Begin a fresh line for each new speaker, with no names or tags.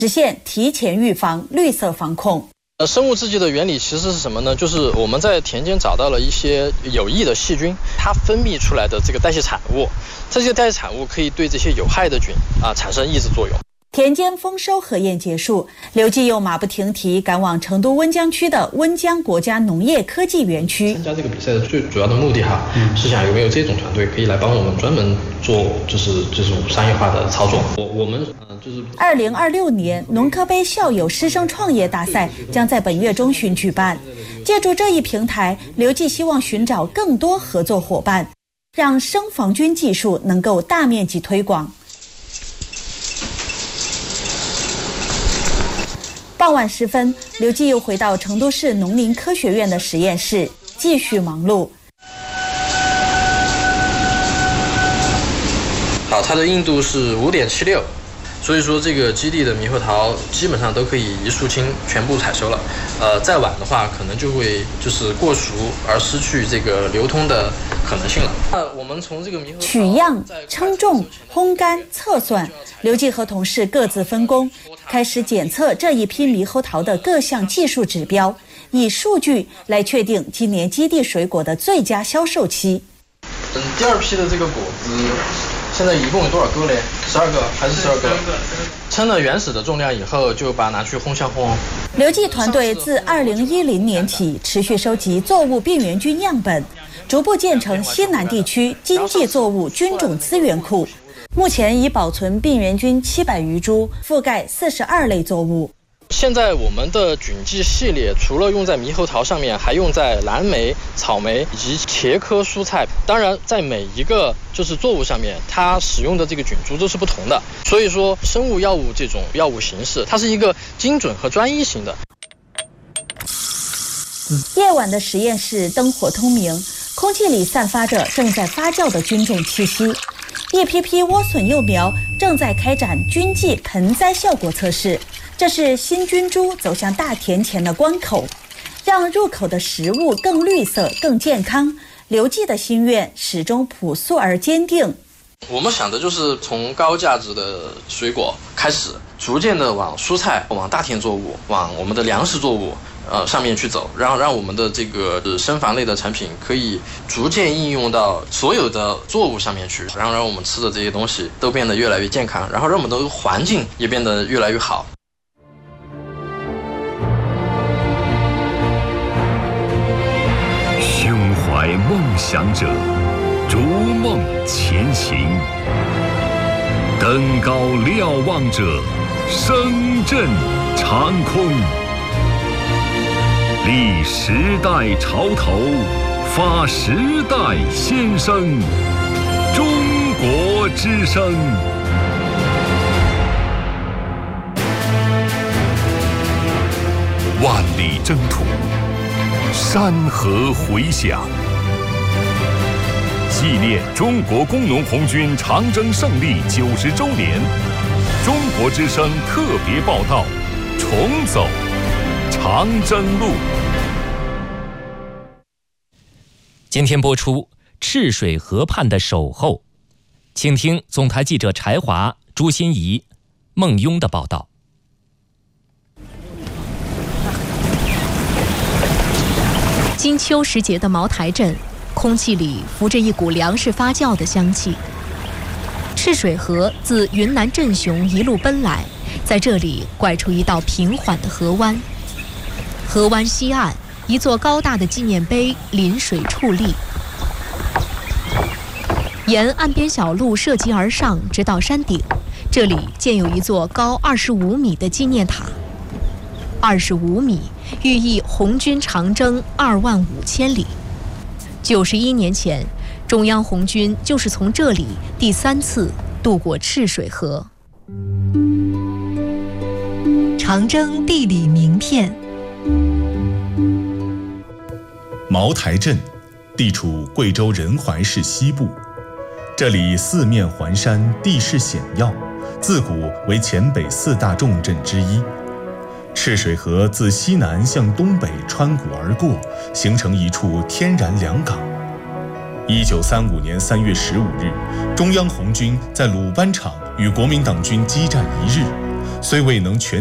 实现提前预防、绿色防控。
生物制剂的原理其实是什么呢？就是我们在田间找到了一些有益的细菌，它分泌出来的这个代谢产物，这些代谢产物可以对这些有害的菌产生抑制作用。
田间丰收核验结束，刘继又马不停蹄赶往成都温江区的温江国家农业科技园区。
参加这个比赛的最主要的目的是想有没有这种团队可以来帮我们专门做就是商业化的操作。我们
2026年农科杯校友师生创业大赛将在本月中旬举办。借助这一平台，刘继希望寻找更多合作伙伴，让生防菌技术能够大面积推广。傍晚时分，刘继又回到成都市农林科学院的实验室，继续忙碌。
好，它的硬度是5.76，所以说这个基地的猕猴桃基本上都可以一树青全部采收了。再晚的话，可能就会就是过熟而失去这个流通的可能性了。我们从这个猕猴桃
取样、称重、烘干、测算，刘继和同事各自分工，开始检测这一批猕猴桃的各项技术指标，以数据来确定今年基地水果的最佳销售期。
第二批的这个果子现在一共有多少个嘞？12个还是12个？称了原始的重量以后，就把它拿去烘箱烘。
刘继团队自2010年起持续收集作物病原菌样本，逐步建成西南地区经济作物菌种资源库。目前已保存病原菌700余株，覆盖42类作物。
现在我们的菌剂系列除了用在猕猴桃上面，还用在蓝莓、草莓以及茄科蔬菜。当然，在每一个就是作物上面，它使用的这个菌株都是不同的。所以说，生物药物这种药物形式，它是一个精准和专一型的。
夜晚的实验室灯火通明，空气里散发着正在发酵的菌种气息。一批批莴笋幼苗正在开展菌剂盆栽效果测试，这是新菌株走向大田前的关口，让入口的食物更绿色、更健康。刘继的心愿始终朴素而坚定。
我们想的就是从高价值的水果开始，逐渐的往蔬菜、往大田作物、往我们的粮食作物上面去走，让我们的这个生防类的产品可以逐渐应用到所有的作物上面去，然后让我们吃的这些东西都变得越来越健康，然后让我们的环境也变得越来越好。
胸怀梦想者，逐梦前行；登高瞭望者，声震长空。立时代潮头，发时代先声。中国之声。万里征途，山河回响。纪念中国工农红军长征胜利90周年，中国之声特别报道：重走长征路。
今天播出赤水河畔的守候，请听总台记者柴华、朱欣怡、孟庸的报道。
金秋时节的茅台镇，空气里浮着一股粮食发酵的香气。赤水河自云南镇雄一路奔来，在这里拐出一道平缓的河湾。河湾西岸，一座高大的纪念碑临水矗立。沿岸边小路涉级而上，直到山顶，这里建有一座高25米的纪念塔。25米，寓意红军长征25000里。91年前，中央红军就是从这里第3次渡过赤水河。
长征地理名片。
茅台镇地处贵州仁怀市西部，这里四面环山，地势险要，自古为黔北4大重镇之一。赤水河自西南向东北穿谷而过，形成一处天然良港。1935年3月15日，中央红军在鲁班场与国民党军激战1日， 虽未能全